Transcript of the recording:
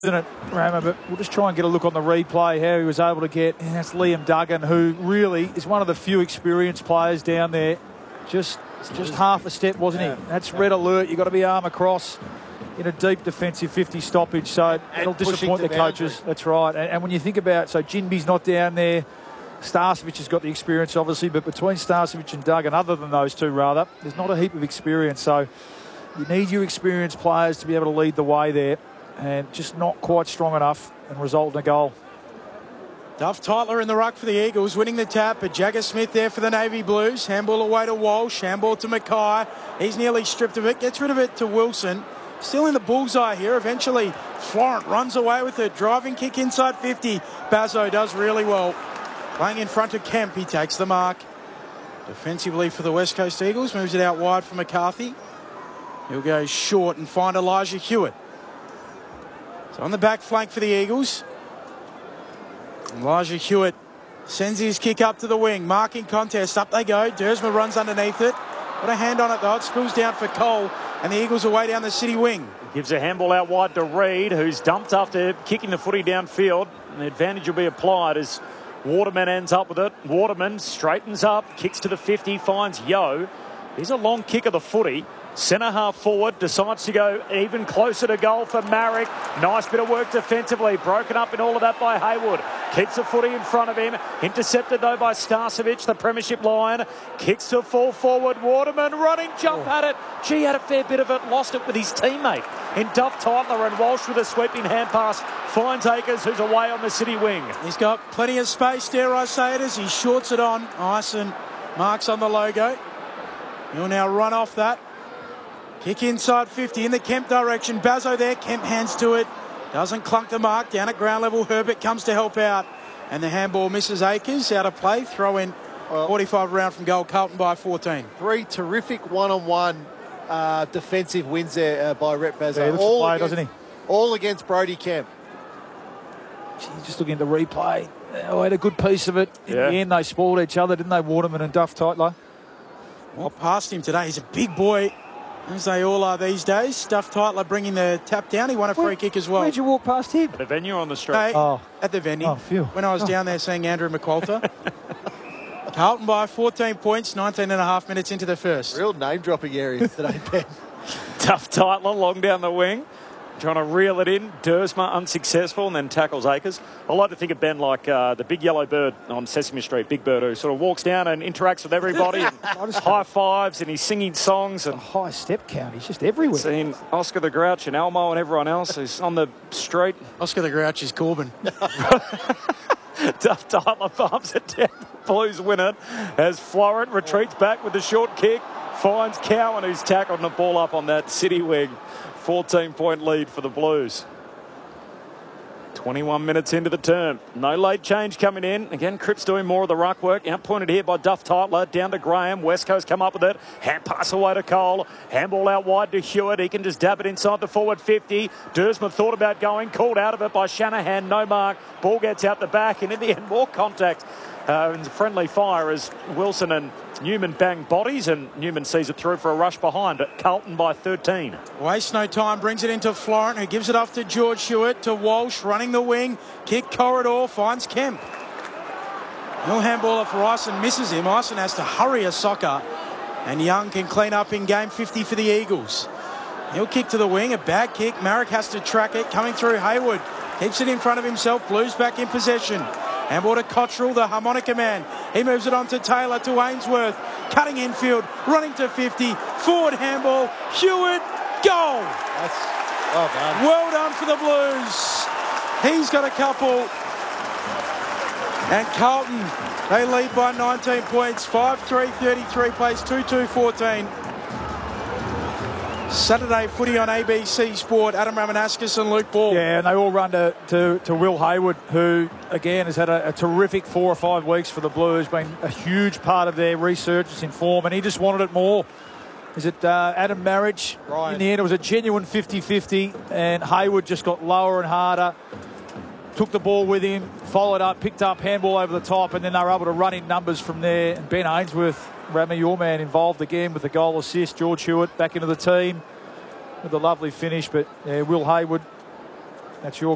isn't it, Rama? But we'll just try and get a look on the replay how he was able to get. And that's Liam Duggan, who really is one of the few experienced players down there. Just half a step, wasn't he? That's red alert. You've got to be arm across in a deep defensive 50 stoppage. So it'll disappoint the coaches. That's right. And when you think about, so Jinby's not down there. Starcevic has got the experience, obviously, but between Starcevic and Duggan, other than those two, rather, there's not a heap of experience. So you need your experienced players to be able to lead the way there, and just not quite strong enough and result in a goal. Duff Tytler in the ruck for the Eagles, winning the tap. But Jagger Smith there for the Navy Blues. Handball away to Walsh. Handball to Mackay. He's nearly stripped of it. Gets rid of it to Wilson. Still in the bullseye here. Eventually, Florent runs away with it. Driving kick inside 50. Bazzo does really well. Playing in front of Kemp. He takes the mark. Defensively for the West Coast Eagles. Moves it out wide for McCarthy. He'll go short and find Elijah Hewitt. So on the back flank for the Eagles. Elijah Hewitt sends his kick up to the wing. Marking contest. Up they go. Dersma runs underneath it. Got a hand on it though. It spills down for Cole. And the Eagles away down the City wing. Gives a handball out wide to Reid, who's dumped after kicking the footy downfield. And the advantage will be applied as Waterman ends up with it. Waterman straightens up, kicks to the 50, finds Yo. Here's a long kick of the footy. Centre half forward, decides to go even closer to goal for Marek. Nice bit of work defensively, broken up in all of that by Haywood. Keeps the footy in front of him, intercepted though by Starcevic, the premiership line. Kicks to full forward, Waterman running, jump at it. Gee, had a fair bit of it, lost it with his teammate in Duff Tytler, and Walsh with a sweeping hand pass finds Akers, who's away on the City wing. He's got plenty of space, dare I say it, as he shorts it on. Ison marks on the logo. He'll now run off that. Kick inside 50 in the Kemp direction. Bazzo there. Kemp hands to it. Doesn't clunk the mark. Down at ground level, Herbert comes to help out. And the handball misses Akers. Out of play. Throw in 45 round from goal. Carlton by 14. Three terrific one-on-one defensive wins there by Rhett Bazzo. Yeah, he looks to play, doesn't he? All against Brody Kemp. Just looking at the replay. Oh, had a good piece of it. In the end, they spoiled each other, didn't they, Waterman and Duff Tytler? Well, past him today. He's a big boy, as they all are these days. Duff Tytler bringing the tap down. He won a free kick as well. Where'd you walk past him? At the venue on the street. At the venue. Oh, phew. When I was down there seeing Andrew McQualter. Carlton by 14 points, 19 and a half minutes into the first. Real name-dropping areas today, Ben. Duff Tytler long down the wing, trying to reel it in. Dersma unsuccessful, and then tackles Akers. I like to think of Ben like the big yellow bird on Sesame Street, Big Bird, who sort of walks down and interacts with everybody, and high fives, and he's singing songs. And a high step count. He's just everywhere. Seen Oscar the Grouch and Elmo and everyone else who's on the street. Oscar the Grouch is Corbin. Duff Tytler bumps it down. Blues win it as Florent retreats back with the short kick. Finds Cowan, who's tackled the ball up on that City wing. 14-point lead for the Blues. 21 minutes into the term. No late change coming in. Again, Cripps doing more of the ruck work. Outpointed here by Duff Tytler. Down to Graham. West Coast come up with it. Hand pass away to Cole. Handball out wide to Hewitt. He can just dab it inside the forward 50. Dersma thought about going. Called out of it by Shanahan. No mark. Ball gets out the back. And in the end, more contact. Friendly fire as Wilson and Newman bang bodies, and Newman sees it through for a rush behind, but Carlton by 13. Waste no time, brings it into Florent, who gives it off to George Hewitt, to Walsh, running the wing, kick corridor, finds Kemp. No handballer for Ison, misses him. Ison has to hurry a soccer, and Young can clean up in game 50 for the Eagles. He'll kick to the wing, a bad kick. Marek has to track it, coming through Haywood. Keeps it in front of himself, Blues back in possession. Handball to Cottrell, the harmonica man. He moves it on to Taylor, to Ainsworth. Cutting infield, running to 50. Forward handball, Hewitt, goal! That's well done. Well done for the Blues. He's got a couple. And Carlton, they lead by 19 points. 5-3, 33 plays, 2-2-14. Saturday footy on ABC Sport. Adam Ramanauskas and Luke Ball. Yeah, and they all run to Will Haywood, who, again, has had a terrific 4 or 5 weeks for the Blues, been a huge part of their resurgence in form, and he just wanted it more. Is it Adam Marriage? Right. In the end, it was a genuine 50-50, and Haywood just got lower and harder, took the ball with him, followed up, picked up handball over the top, and then they were able to run in numbers from there. And Ben Ainsworth, Rami, your man, involved again with the goal assist. George Hewitt back into the team with a lovely finish. But yeah, Will Haywood, that's your